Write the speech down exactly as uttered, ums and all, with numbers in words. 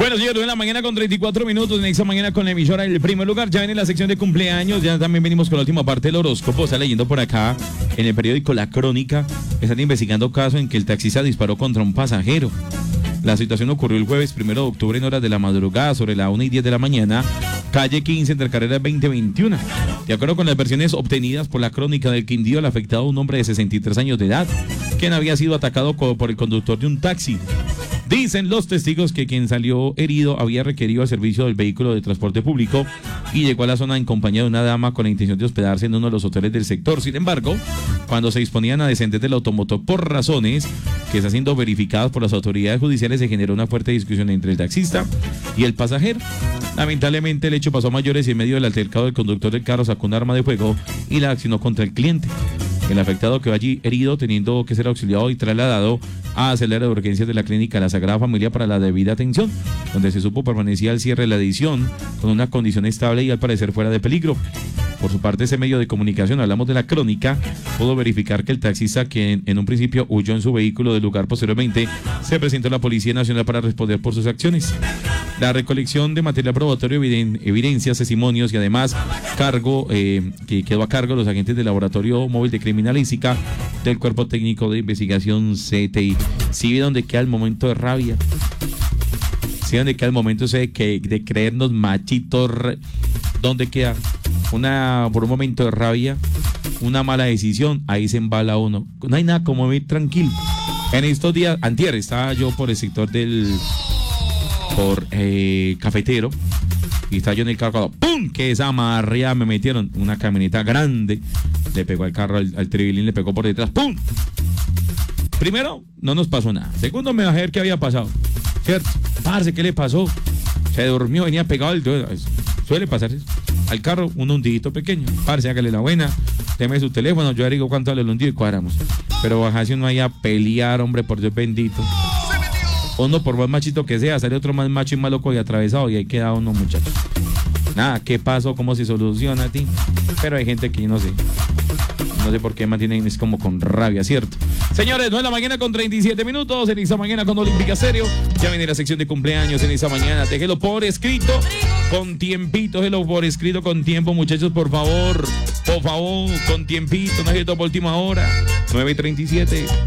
Bueno, señores, en la mañana con treinta y cuatro minutos, en esta mañana con la emisora del primer lugar, ya viene la sección de cumpleaños, ya también venimos con la última parte del horóscopo. Está leyendo por acá en el periódico La Crónica, están investigando caso en que el taxista disparó contra un pasajero. La situación ocurrió el jueves primero de octubre en horas de la madrugada, sobre la una y diez de la mañana, calle quince, entre carreras veinte y veintiuno. De acuerdo con las versiones obtenidas por La Crónica del Quindío, el afectado, un hombre de sesenta y tres años de edad, quien había sido atacado por el conductor de un taxi. Dicen los testigos que quien salió herido había requerido el servicio del vehículo de transporte público y llegó a la zona en compañía de una dama con la intención de hospedarse en uno de los hoteles del sector. Sin embargo, cuando se disponían a descender del automotor por razones que están siendo verificadas por las autoridades judiciales, se generó una fuerte discusión entre el taxista y el pasajero. Lamentablemente, el hecho pasó a mayores y en medio del altercado, el conductor del carro sacó un arma de fuego y la accionó contra el cliente. El afectado quedó allí herido, teniendo que ser auxiliado y trasladado a acelerar de urgencias de la clínica La Sagrada Familia para la debida atención, donde se supo permanecía al cierre de la edición con una condición estable y al parecer fuera de peligro. Por su parte, ese medio de comunicación, hablamos de La Crónica, pudo verificar que el taxista, quien en un principio huyó en su vehículo del lugar, posteriormente se presentó a la Policía Nacional para responder por sus acciones. La recolección de material probatorio, eviden, evidencias, testimonios y además cargo eh, que quedó a cargo de los agentes del Laboratorio Móvil de Criminalística del Cuerpo Técnico de Investigación C T I. ¿Sí ve dónde queda el momento de rabia? ¿Sí dónde queda el momento ese de, que, de creernos machitos? Re... ¿Dónde queda? Una, por un momento de rabia, una mala decisión, ahí se embala uno. No hay nada como vivir tranquilo. En estos días, antier, estaba yo por el sector del... por eh, Cafetero y estaba yo en el carro, ¡pum! Que esa marrea me metieron una camioneta grande, le pegó al carro, al, al tribilín, le pegó por detrás, ¡pum! Primero, no nos pasó nada. Segundo, me bajé a ver qué había pasado, ¿cierto? Parce, ¿qué le pasó? Se durmió, venía pegado al... Suele pasar eso. Al carro, un hundidito pequeño. Parce, hágale la buena, deme su teléfono, yo le digo cuánto vale el hundido y cuadramos. Pero bajarse uno ahí a pelear, hombre, por Dios bendito. Uno, por más machito que sea, sale otro más macho y más loco y atravesado y ahí queda uno, muchachos. Nada, ¿qué pasó? ¿Cómo se soluciona a ti? Pero hay gente que no sé. No sé por qué mantienen, es como con rabia, ¿cierto? Señores, no es la mañana con treinta y siete minutos, en esa mañana con Olímpica Serio. Ya viene la sección de cumpleaños en esa mañana. Déjelo por escrito, con tiempito, déjelo por escrito, con tiempo, muchachos, por favor. Por favor, con tiempito, no es esto por última hora. nueve y treinta y siete.